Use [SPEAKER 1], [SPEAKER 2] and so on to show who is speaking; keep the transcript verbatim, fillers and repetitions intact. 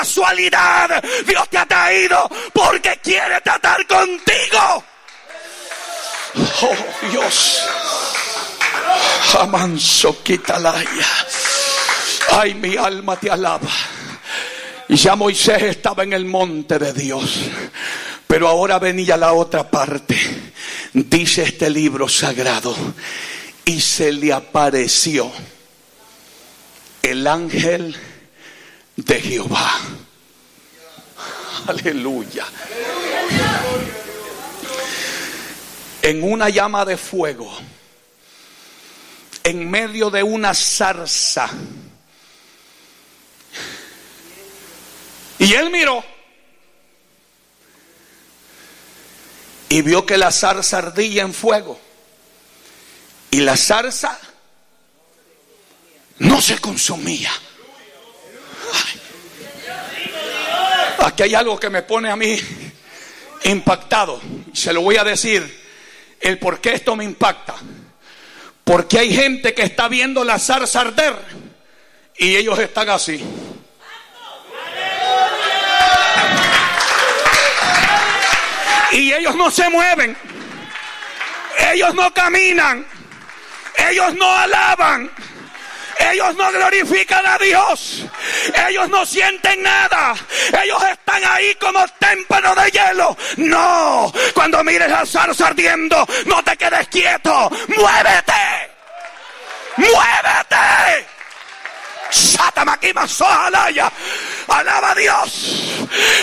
[SPEAKER 1] casualidad. Dios te ha traído porque quiere tratar contigo. Oh Dios. Amanso quitalaya. Ay, mi alma te alaba. Ya Moisés estaba en el monte de Dios, pero ahora venía la otra parte. Dice este libro sagrado: y se le apareció el ángel de Jehová. Aleluya. En una llama de fuego, en medio de una zarza. Y él miró y vio que la zarza ardía en fuego. Y la zarza no se consumía. Ay. Aquí hay algo que me pone a mí impactado. Se lo voy a decir el por qué esto me impacta. Porque hay gente que está viendo la zarza arder y ellos están así. Y ellos no se mueven, ellos no caminan, ellos no alaban, ellos no glorifican a Dios, ellos no sienten nada, ellos están ahí como témpano de hielo. No, cuando mires la zarza ardiendo, no te quedes quieto, muévete, muévete. Alaba a Dios.